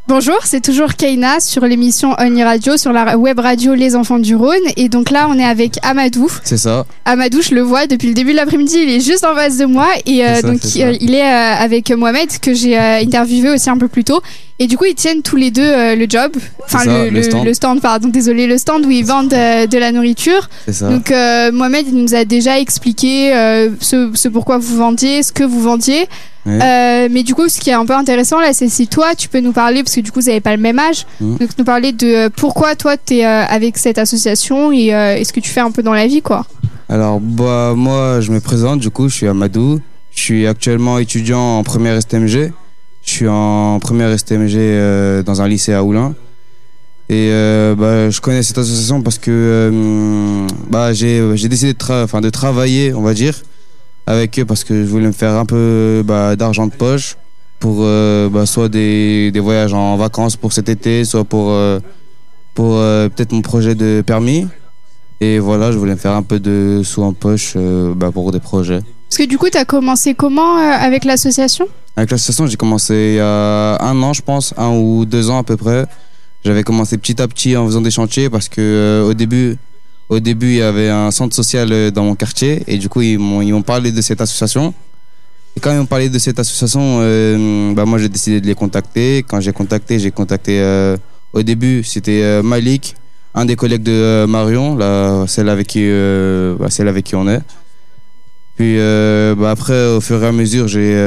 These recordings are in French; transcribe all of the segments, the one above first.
Bonjour, c'est toujours Keina sur l'émission Only Radio, sur la web radio Les Enfants du Rhône. Et donc là, on est avec Amadou. C'est ça. Amadou, je le vois depuis le début de l'après-midi, il est juste en face de moi. Et il est avec Mohamed, que j'ai interviewé aussi un peu plus tôt. Et du coup, ils tiennent tous les deux le job. Enfin, le stand, pardon, désolé, le stand où ils vendent de la nourriture. C'est ça. Donc, Mohamed, il nous a déjà expliqué ce pourquoi vous vendiez, ce que vous vendiez. Oui. Mais du coup, ce qui est un peu intéressant là, c'est si toi tu peux nous parler, parce que du coup vous n'avez pas le même âge, donc nous parler de pourquoi toi tu es avec cette association et ce que tu fais un peu dans la vie, quoi. Alors moi je me présente, du coup je suis Amadou, je suis actuellement étudiant en première STMG, je suis en première STMG dans un lycée à Oulin. Et je connais cette association parce que j'ai décidé de travailler, on va dire, avec eux, parce que je voulais me faire un peu d'argent de poche pour soit des voyages en vacances pour cet été, soit pour peut-être mon projet de permis. Et voilà, je voulais me faire un peu de sous en poche pour des projets. Parce que du coup, tu as commencé comment avec l'association ? Avec l'association, j'ai commencé il y a 1 an, je pense, 1 ou 2 ans à peu près. J'avais commencé petit à petit en faisant des chantiers parce que au début, il y avait un centre social dans mon quartier et du coup, ils m'ont parlé de cette association. Et quand ils m'ont parlé de cette association, moi, j'ai décidé de les contacter. Quand j'ai contacté au début, c'était Malik, un des collègues de Marion, celle avec qui on est. Puis après, au fur et à mesure,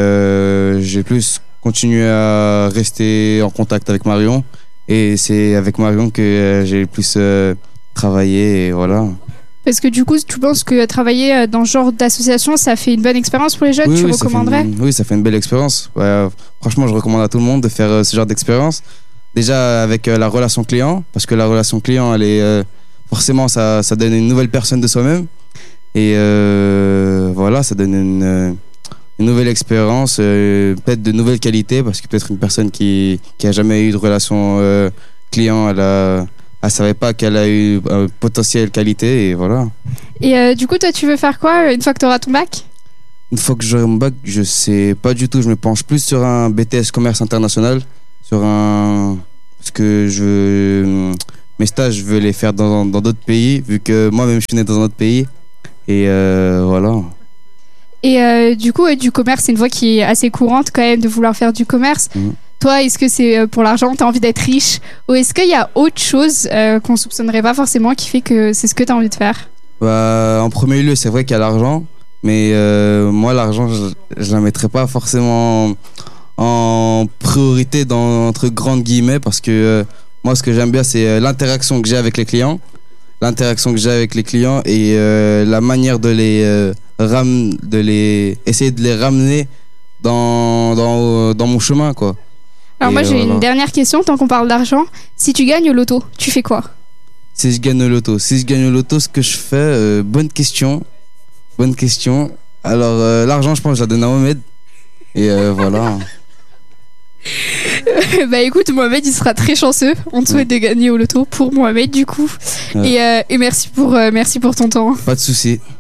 j'ai plus continué à rester en contact avec Marion. Et c'est avec Marion que j'ai le plus travaillé, et voilà. Parce que du coup, tu penses que travailler dans ce genre d'association, ça fait une bonne expérience pour les jeunes ? Tu recommanderais ? Oui, ça fait une belle expérience. Ouais, franchement, je recommande à tout le monde de faire ce genre d'expérience. Déjà avec la relation client, parce que la relation client, elle est forcément, ça donne une nouvelle personne de soi-même. Et voilà, ça donne une nouvelle expérience, peut-être de nouvelles qualités, parce que peut-être une personne qui a jamais eu de relation client, elle savait pas qu'elle a eu un potentiel qualité, et voilà. Et du coup, toi, tu veux faire quoi une fois que tu auras ton bac ? Une fois que j'aurai mon bac, je sais pas du tout. Je me penche plus sur un BTS commerce international, parce que mes stages, je veux les faire dans d'autres pays, vu que moi-même je suis né dans un autre pays, et voilà. Et du coup, du commerce, c'est une voie qui est assez courante quand même, de vouloir faire du commerce. Toi, est-ce que c'est pour l'argent, tu as envie d'être riche ? Ou est-ce qu'il y a autre chose qu'on soupçonnerait pas forcément qui fait que c'est ce que tu as envie de faire ? En premier lieu, c'est vrai qu'il y a l'argent. Mais moi, l'argent, je la mettrais pas forcément en priorité entre grandes guillemets. Parce que moi, ce que j'aime bien, c'est l'interaction que j'ai avec les clients. Et la manière de essayer de les ramener dans mon chemin, quoi. Alors moi, j'ai une dernière question, tant qu'on parle d'argent. Si tu gagnes au loto, tu fais quoi ? Si je gagne au loto, ce que je fais, bonne question. Alors, l'argent, je pense que je la donne à Mohamed. Et voilà. Écoute, Mohamed, il sera très chanceux. On te souhaite de gagner au loto pour Mohamed, du coup. Ouais. Et merci pour ton temps. Pas de souci.